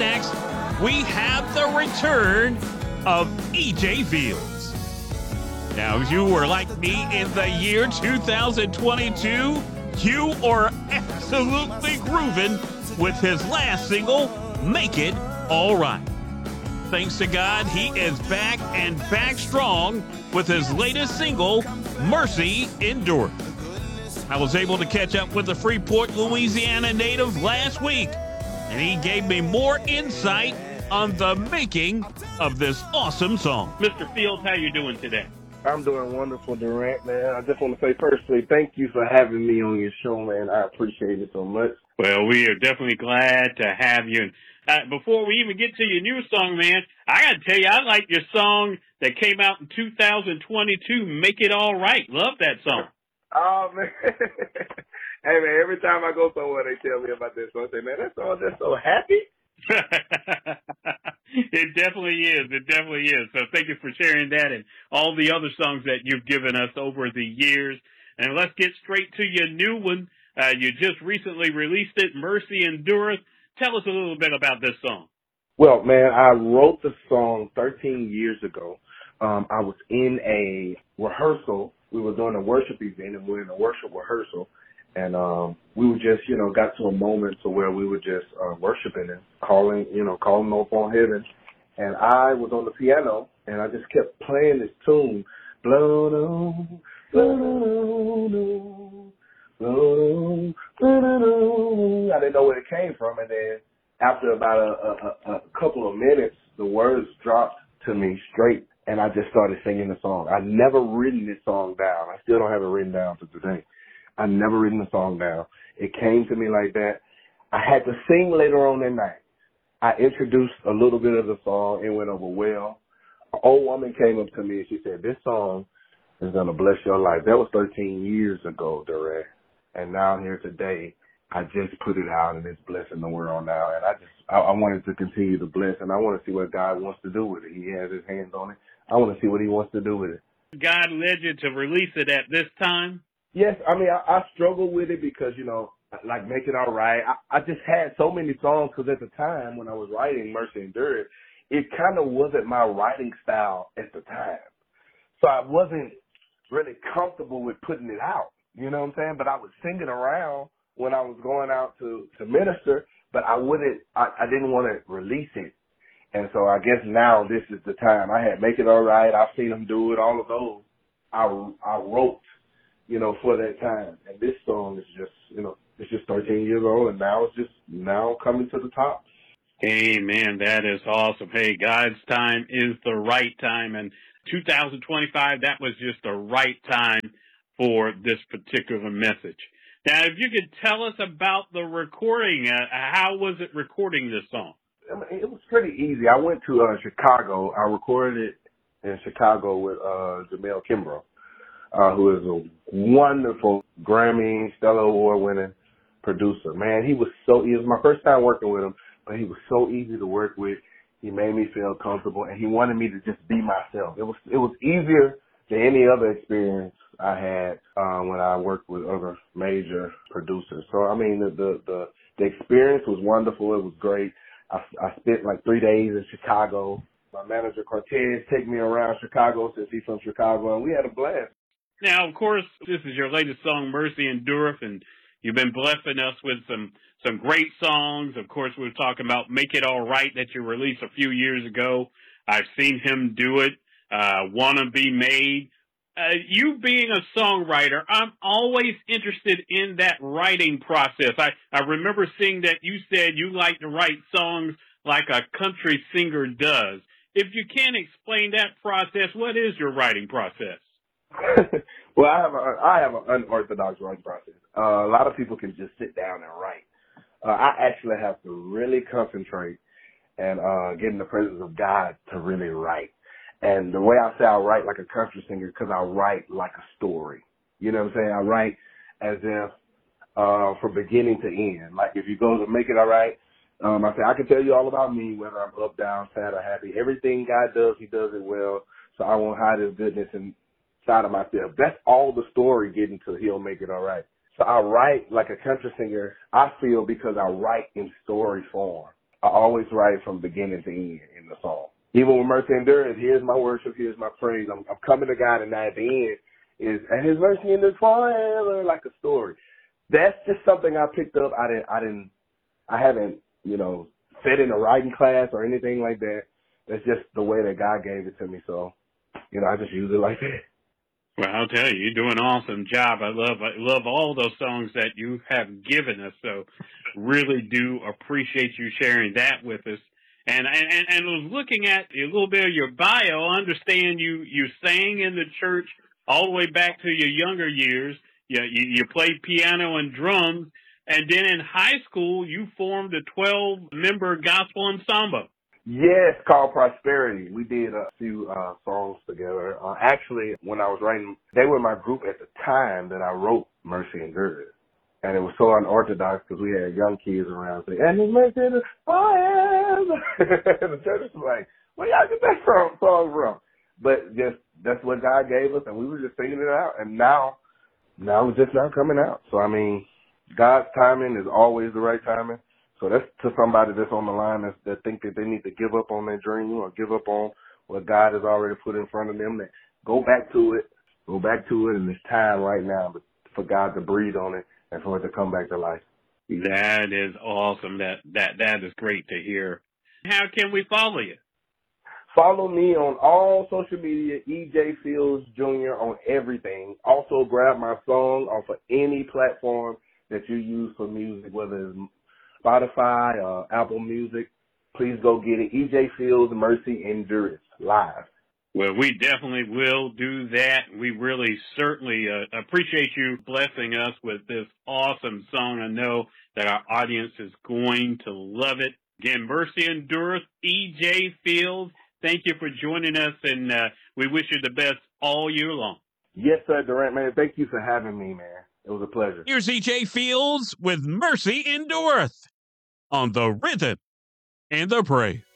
next, we have the return of E.J. Fields. Now, if you were like me in the year 2022, you are absolutely grooving with his last single, Make It All Right. Thanks to God, he is back and back strong with his latest single, Mercy Endureth. I was able to catch up with the Freeport, Louisiana native last week, and he gave me more insight on the making of this awesome song. Mr. Fields, how you doing today? I'm doing wonderful, Durant, man. I just want to say personally, thank you for having me on your show, man. I appreciate it so much. Well, we are definitely glad to have you. And before we even get to your new song, man, I got to tell you, I like your song that came out in 2022, Make It All Right. Love that song. Oh, man. Hey, man, every time I go somewhere, they tell me about that song. I say, man, that song just so happy. It definitely is. It definitely is. So thank you for sharing that and all the other songs that you've given us over the years. And let's get straight to your new one. You just recently released it, Mercy Endureth. Tell us a little bit about this song. Well, man, I wrote the song 13 years ago. I was in a rehearsal. We were doing a worship event, and we were in a worship rehearsal. And we were just, got to a moment to where we were just worshiping and calling up on heaven. And I was on the piano, and I just kept playing this tune. Blow on, blow on, blow on. I didn't know where it came from. And then after about a couple of minutes, the words dropped to me straight, and I just started singing the song. I'd never written this song down. I still don't have it written down to today. I never written the song down. It came to me like that. I had to sing later on that night. I introduced a little bit of the song. It went over well. An old woman came up to me and she said, this song is going to bless your life. That was 13 years ago, Durant. And now here today, I just put it out and it's blessing the world now. And I wanted to continue to bless, and I want to see what God wants to do with it. He has his hands on it. I want to see what he wants to do with it. God led you to release it at this time? Yes, I mean, I struggle with it because, like Make It All Right. I just had so many songs because at the time when I was writing Mercy Endureth, it kind of wasn't my writing style at the time. So I wasn't really comfortable with putting it out, you know what I'm saying? But I was singing around when I was going out to minister, but I didn't want to release it. And so I guess now this is the time. I had Make It All Right. I've seen them do it, all of those. I wrote, for that time. And this song is just, it's just 13 years old, and now it's just coming to the top. Amen. That is awesome. Hey, God's time is the right time. And 2025, that was just the right time for this particular message. Now, if you could tell us about the recording, how was it recording this song? I mean, it was pretty easy. I went to Chicago. I recorded it in Chicago with Jamel Kimbrough, who is a wonderful Grammy, Stellar Award-winning producer. Man, it was my first time working with him, but he was so easy to work with. He made me feel comfortable, and he wanted me to just be myself. It was easier than any other experience I had when I worked with other major producers. So, I mean, the experience was wonderful. It was great. I spent like 3 days in Chicago. My manager, Cortez, took me around Chicago since he's from Chicago, and we had a blast. Now, of course, this is your latest song, Mercy Endureth, and you've been blessing us with some great songs. Of course, we were talking about Make It All Right that you released a few years ago. I've seen him do it. Wanna Be Made. You being a songwriter, I'm always interested in that writing process. I remember seeing that you said you like to write songs like a country singer does. If you can't explain that process, what is your writing process? Well, I have an unorthodox writing process. A lot of people can just sit down and write. I actually have to really concentrate and get in the presence of God to really write. And the way I say I write like a country singer, because I write like a story. You know what I'm saying? I write as if from beginning to end. Like if you go to Make It All Right, I say I can tell you all about me, whether I'm up, down, sad, or happy. Everything God does, he does it well. So I won't hide his goodness inside of myself. That's all the story getting to He'll Make It All Right. So I write like a country singer, I feel, because I write in story form. I always write from beginning to end in the song. Even with Mercy Endureth, here's my worship, here's my praise. I'm coming to God, and at the end is, and His mercy endures forever, like a story. That's just something I picked up. I haven't, sat in a writing class or anything like that. That's just the way that God gave it to me. So, I just use it like that. Well, I'll tell you, you're doing an awesome job. I love all those songs that you have given us. So really do appreciate you sharing that with us. And I was looking at a little bit of your bio. I understand you sang in the church all the way back to your younger years. You played piano and drums. And then in high school, you formed a 12-member gospel ensemble. Yes, called Prosperity. We did a few songs together. Actually, when I was writing, they were my group at the time that I wrote Mercy Endureth. And it was so unorthodox because we had young kids around saying, and His mercy endures forever. And the church was like, where y'all get that song from? But that's what God gave us, and we were just singing it out. And now it's just now coming out. So, God's timing is always the right timing. So that's to somebody that's on the line that think that they need to give up on their dream or give up on what God has already put in front of them. That go back to it, and it's time right now for God to breathe on it and for it to come back to life. That is awesome. That is great to hear. How can we follow you? Follow me on all social media, EJ Fields Jr. on everything. Also grab my song off of any platform that you use for music, whether it's Spotify or Apple Music. Please go get it. EJ Fields, Mercy Endureth, live. Well, we definitely will do that. We really certainly appreciate you blessing us with this awesome song. I know that our audience is going to love it. Again, Mercy Endureth, EJ Fields, thank you for joining us, and we wish you the best all year long. Yes, sir, Durant, man. Thank you for having me, man. It was a pleasure. Here's EJ Fields with Mercy Endureth on the Rhythm and the Praise.